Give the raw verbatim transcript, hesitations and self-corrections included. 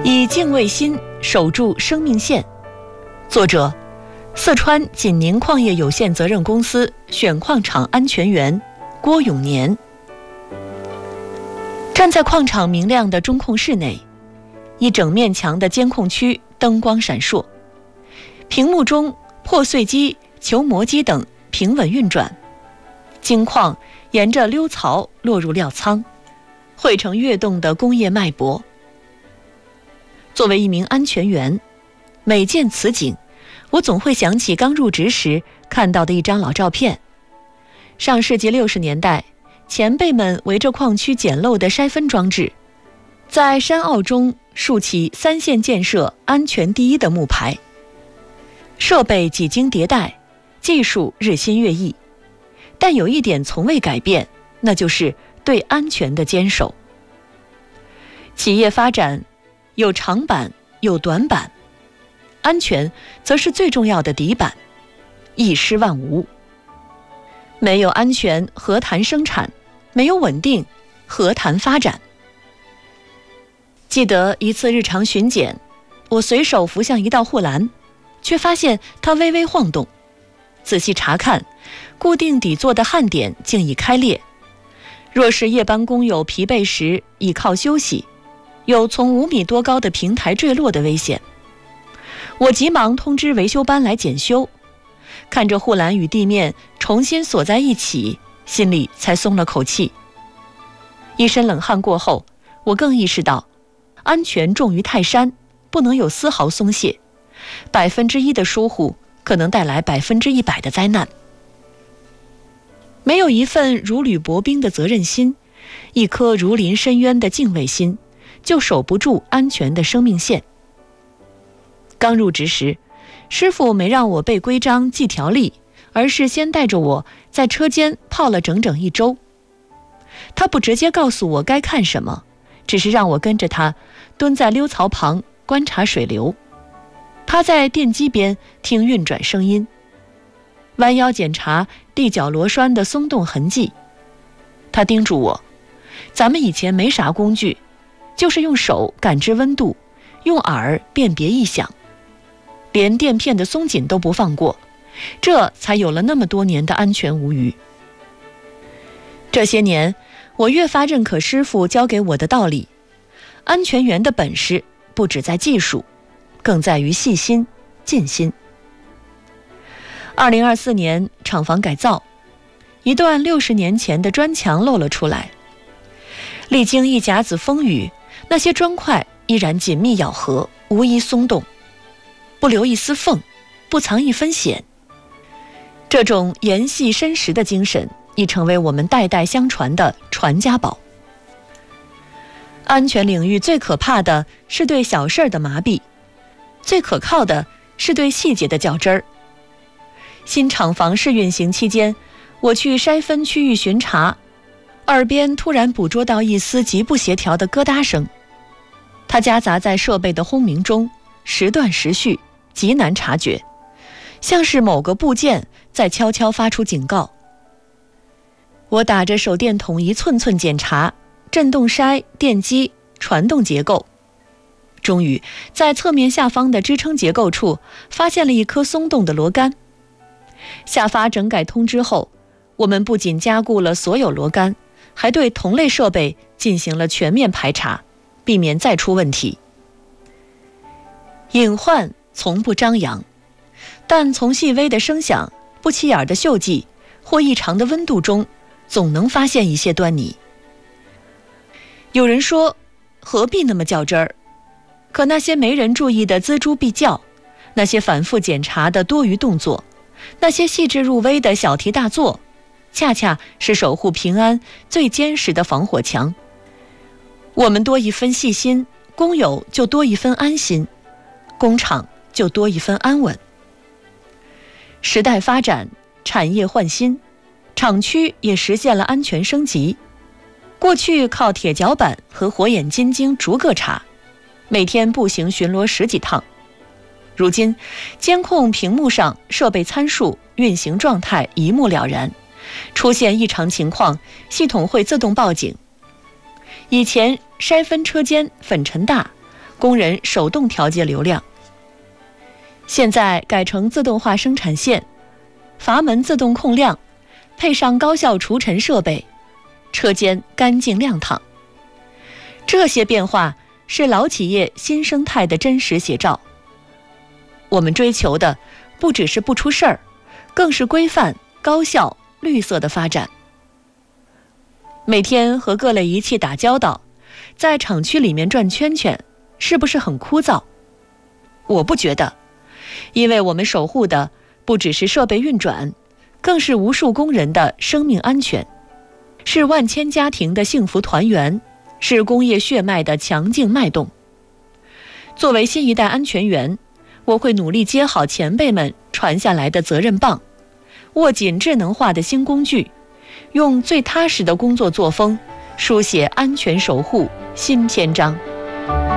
以敬畏心守住生命线。作者：四川锦宁矿业有限责任公司选矿场安全员郭永年。站在矿场明亮的中控室内，一整面墙的监控区灯光闪烁，屏幕中破碎机、球磨机等平稳运转，金矿沿着溜槽落入料仓，汇成跃动的工业脉搏。作为一名安全员，每见此景，我总会想起刚入职时看到的一张老照片。上世纪六十年代，前辈们围着矿区简陋的筛分装置，在山坳中竖起三线建设安全第一的木牌。设备几经迭代，技术日新月异，但有一点从未改变，那就是对安全的坚守。企业发展有长板有短板，安全则是最重要的底板，一失万无。没有安全何谈生产，没有稳定何谈发展。记得一次日常巡检，我随手扶向一道护栏，却发现它微微晃动，仔细查看，固定底座的焊点竟已开裂。若是夜班工友疲惫时倚靠休息，有从五米多高的平台坠落的危险。我急忙通知维修班来检修，看着护栏与地面重新锁在一起，心里才松了口气。一身冷汗过后，我更意识到，安全重于泰山，不能有丝毫松懈。百分之一的疏忽，可能带来百分之一百的灾难。没有一份如履薄冰的责任心，一颗如临深渊的敬畏心，就守不住安全的生命线。刚入职时，师傅没让我背规章记条例，而是先带着我在车间泡了整整一周。他不直接告诉我该看什么，只是让我跟着他蹲在溜槽旁观察水流，趴在电机边听运转声音，弯腰检查地脚螺栓的松动痕迹。他叮嘱我，咱们以前没啥工具，就是用手感知温度，用耳辨别异响，连垫片的松紧都不放过，这才有了那么多年的安全无虞。这些年，我越发认可师傅教给我的道理，安全员的本事不只在技术，更在于细心尽心。二零二四年厂房改造，一段六十年前的砖墙露了出来，历经一甲子风雨，那些砖块依然紧密咬合，无一松动，不留一丝缝，不藏一分险。这种严细深实的精神已成为我们代代相传的传家宝。安全领域最可怕的是对小事的麻痹，最可靠的是对细节的较真儿。新厂房试运行期间，我去筛分区域巡查，耳边突然捕捉到一丝极不协调的咯哒声，它夹杂在设备的轰鸣中，时断时续，极难察觉，像是某个部件在悄悄发出警告。我打着手电筒一寸寸检查振动筛、电机、传动结构，终于在侧面下方的支撑结构处发现了一颗松动的螺杆。下发整改通知后，我们不仅加固了所有螺杆，还对同类设备进行了全面排查，避免再出问题。隐患从不张扬，但从细微的声响、不起眼的锈迹或异常的温度中，总能发现一些端倪。有人说，何必那么较真儿？可那些没人注意的锱铢必较，那些反复检查的多余动作，那些细致入微的小题大做，恰恰是守护平安最坚实的防火墙。我们多一分细心，工友就多一分安心，工厂就多一分安稳。时代发展，产业换新，厂区也实现了安全升级。过去靠铁脚板和火眼金睛逐个查，每天步行巡逻十几趟。如今，监控屏幕上设备参数、运行状态一目了然，出现异常情况，系统会自动报警。以前筛分车间粉尘大， 工人手动调节流量。现在改成自动化生产线，阀门自动控量，配上高效除尘设备，车间干净亮堂。这些变化是老企业新生态的真实写照。我们追求的不只是不出事儿，更是规范、高效、绿色的发展。每天和各类仪器打交道，在厂区里面转圈圈，是不是很枯燥？我不觉得，因为我们守护的不只是设备运转，更是无数工人的生命安全，是万千家庭的幸福团圆，是工业血脉的强劲脉动。作为新一代安全员，我会努力接好前辈们传下来的责任棒，握紧智能化的新工具，用最踏实的工作作风书写安全守护新篇章。